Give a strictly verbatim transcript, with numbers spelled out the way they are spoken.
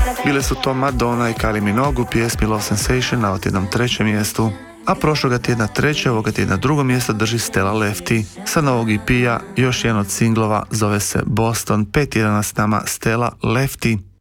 Bile su to Madonna i Kylie Minogue u pjesmi Love Sensation na otjednom trećem mjestu, a prošloga tjedna treće, ovoga tjedna drugo mjesto drži Stella Lefty. Sa novog E P-a još jedan od singlova zove se Boston, pet tjedana s nama Stella Lefty.